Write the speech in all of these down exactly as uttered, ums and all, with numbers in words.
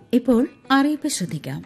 ഇപ്പോൾ അറിയിപ്പ് ശ്രദ്ധിക്കാം.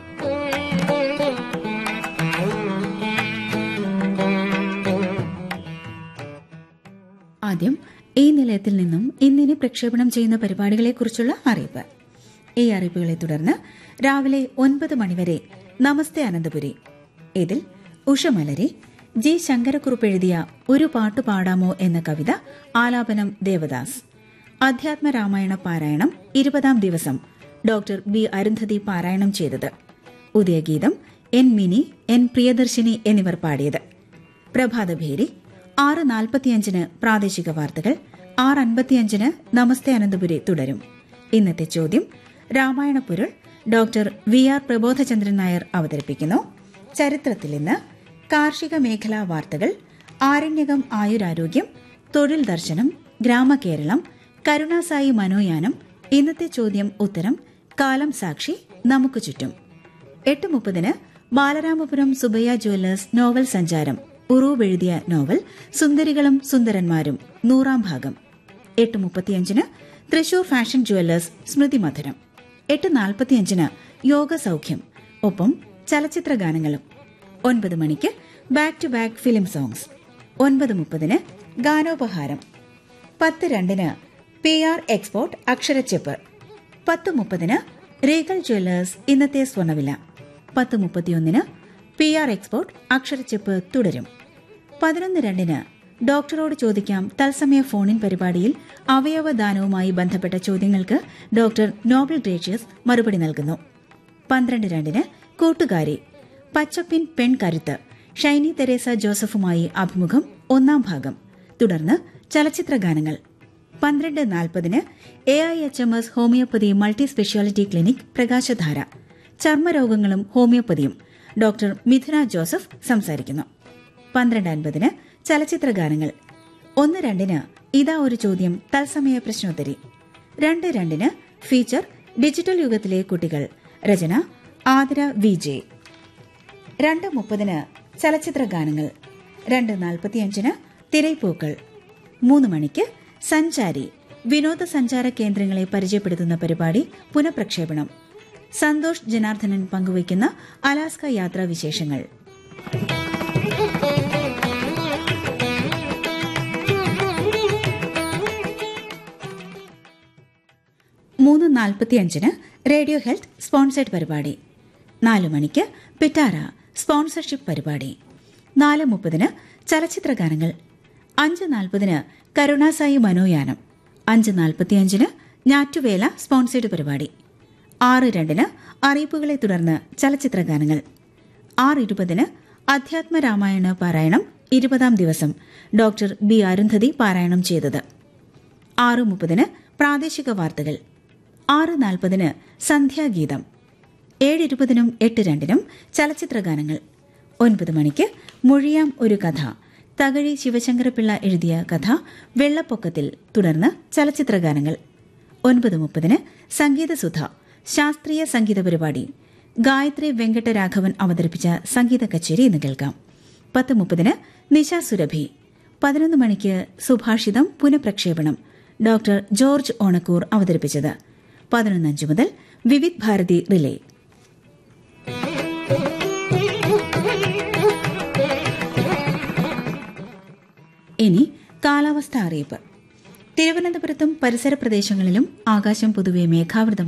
ആദ്യം ഈ നിലയത്തിൽ നിന്നും ഇന്നിനി പ്രക്ഷേപണം ചെയ്യുന്ന പരിപാടികളെക്കുറിച്ചുള്ള അറിയിപ്പ്. ഈ അറിയിപ്പുകളെ തുടർന്ന് രാവിലെ ഒൻപത് മണിവരെ നമസ്തേ അനന്തപുരി. ഇതിൽ ഉഷമലരി ജി ശങ്കരക്കുറുപ്പ് എഴുതിയ ഒരു പാട്ട് പാടാമോ എന്ന കവിത ആലാപനം ദേവദാസ്. അധ്യാത്മരാമായണ പാരായണം ഇരുപതാം ദിവസം ഡോക്ടർ ബി അരുന്ധതി പാരായണം ചെയ്തത്. ഉദയഗീതം എൻ മിനി, എൻ പ്രിയദർശിനി എന്നിവർ പാടിയത്. പ്രഭാതഭേരി ആറ് നാൽപ്പത്തിയഞ്ചിന് പ്രാദേശിക വാർത്തകൾ, ആറ് അൻപത്തിയഞ്ചിന് നമസ്തേ അനന്തപുരി തുടരും. ഇന്നത്തെ ചോദ്യം രാമായണപ്പൊരുൾ doctor V R Prabodhachandran Nair അവതരിപ്പിക്കുന്നു. ചരിത്രത്തിൽ ഇന്ന് കാർഷിക മേഖലാ വാർത്തകൾ, ആരണ്യകം ആയുരാരോഗ്യം, തൊഴിൽ ദർശനം, ഗ്രാമകേരളം, കരുണാസായി മനോയാനം, ഇന്നത്തെ ചോദ്യം ഉത്തരം, കാലം സാക്ഷി, നമുക്ക് ചുറ്റും. എട്ട് മുപ്പതിന് ബാലരാമപുരം സുബയ്യ ജ്വല്ലേഴ്സ് നോവൽ സഞ്ചാരം. ഉറൂബ് എഴുതിയ നോവൽ സുന്ദരികളും സുന്ദരന്മാരും നൂറാം ഭാഗം. എട്ട് മുപ്പത്തിയഞ്ചിന് തൃശൂർ ഫാഷൻ ജ്വല്ലേഴ്സ് സ്മൃതി മധുരം. എട്ട് നാൽപ്പത്തിയഞ്ചിന് യോഗ സൌഖ്യം, ഒപ്പം ചലച്ചിത്ര ഗാനങ്ങളും. ഒൻപത് മണിക്ക് back to back film songs. ഒൻപത് മുപ്പതിന് ഗാനോപഹാരം. പത്ത് രണ്ടിന് പി ആർ എക്സ്പോർട്ട് അക്ഷരച്ചെപ്പ്. പത്ത് മുപ്പതിന് റീഗൽ ജ്വല്ലേഴ്സ് ഇന്നത്തെ സ്വർണ്ണവില. പത്ത് മുപ്പത്തിയൊന്നിന് പി ആർ എക്സ്പോർട്ട് അക്ഷരച്ചെപ്പ് തുടരും. പതിനൊന്ന് രണ്ടിന് ഡോക്ടറോട് ചോദിക്കാം തത്സമയ ഫോണിൻ പരിപാടിയിൽ അവയവദാനവുമായി ബന്ധപ്പെട്ട ചോദ്യങ്ങൾക്ക് ഡോക്ടർ നോബൽ ഗ്രേഷ്യസ് മറുപടി നൽകുന്നു. പന്ത്രണ്ട് രണ്ടിന് കൂട്ടുകാരി, പച്ചപ്പിൻ പെൺകരുത്ത്, ഷൈനി തെരേസ ജോസഫുമായി അഭിമുഖം ഒന്നാം ഭാഗം. തുടർന്ന് ചലച്ചിത്ര ഗാനങ്ങൾ. പന്ത്രണ്ട് നാൽപ്പതിന് A I H M S homeopathy multi speciality clinic പ്രകാശധാര, ചർമ്മരോഗങ്ങളും ഹോമിയോപ്പതിയും. ഡോക്ടർ മിഥുന ജോസഫ് സംസാരിക്കുന്നു. പന്ത്രണ്ട് അൻപതിന് ചലച്ചിത്ര ഗാനങ്ങൾ. ഒന്ന് രണ്ടിന് ഇതാ ഒരു ചോദ്യം തത്സമയ പ്രശ്നോത്തരി. രണ്ട് രണ്ടിന് ഫീച്ചർ ഡിജിറ്റൽ യുഗത്തിലെ കുട്ടികൾ, രചന ആതിര വി ജെ. രണ്ട് മുപ്പതിന് ചലച്ചിത്ര ഗാനങ്ങൾ. രണ്ട് നാൽപ്പത്തിയഞ്ചിന് തിരൈപ്പൂക്കൾ. മൂന്ന് മണിക്ക് സഞ്ചാരി, വിനോദസഞ്ചാര കേന്ദ്രങ്ങളെ പരിചയപ്പെടുത്തുന്ന പരിപാടി പുനഃപ്രക്ഷേപണം. സന്തോഷ് ജനാർദ്ദനൻ പങ്കുവയ്ക്കുന്ന അലാസ്ക യാത്രാ വിശേഷങ്ങൾ. മൂന്ന് നാൽപ്പത്തിയഞ്ചിന് റേഡിയോ ഹെൽത്ത് സ്പോൺസേഡ് പരിപാടി. നാലു മണിക്ക് പിറ്റാര സ്പോൺസർഷിപ്പ് പരിപാടി. നാല് മുപ്പതിന് ചലച്ചിത്ര ഗാനങ്ങൾ. അഞ്ച് നാൽപ്പതിന് കരുണാസായി മനോയാനം. അഞ്ച് നാൽപ്പത്തിയഞ്ചിന് ഞാറ്റുവേല സ്പോൺസേഡ് പരിപാടി. ആറ് രണ്ടിന് അറിയിപ്പുകളെ തുടർന്ന് ചലച്ചിത്ര ഗാനങ്ങൾ. ആറ് ഇരുപതിന് അധ്യാത്മരാമായണ പാരായണം ഇരുപതാം ദിവസം ഡോക്ടർ ബി അരുന്ധതി പാരായണം ചെയ്തത്. ആറ് മുപ്പതിന് പ്രാദേശിക വാർത്തകൾ. ആറ് നാൽപ്പതിന് സന്ധ്യാഗീതം. ഏഴ് ഇരുപതിനും എട്ട് രണ്ടിനും ചലച്ചിത്ര ഗാനങ്ങൾ. ഒൻപത് മണിക്ക് മൊഴിയാം ഒരു കഥ, തകഴി ശിവശങ്കരപിള്ള എഴുതിയ കഥ വെള്ളപ്പൊക്കത്തിൽ. തുടർന്ന് ചലച്ചിത്ര ഗാനങ്ങൾ. ഒൻപത് മുപ്പതിന് സംഗീതസുധ, ശാസ്ത്രീയ സംഗീത പരിപാടി. ഗായത്രി വെങ്കട്ടരാഘവൻ അവതരിപ്പിച്ച സംഗീത കച്ചേരി ഇന്ന് കേൾക്കാം. പത്ത് മുപ്പതിന് നിശ സുരഭി. പതിനൊന്ന് മണിക്ക് സുഭാഷിതം പുനഃപ്രക്ഷേപണം. ഡോക്ടർ ജോർജ് ഓണക്കൂർ അവതരിപ്പിച്ചത്. പതിനൊന്നഞ്ച് മുതൽ വിവിധ് ഭാരതി റിലേ. ഇനി കാലാവസ്ഥ അറിയിപ്പ്. തിരുവനന്തപുരത്തും പരിസര പ്രദേശങ്ങളിലും ആകാശം പൊതുവെ മേഘാവൃതം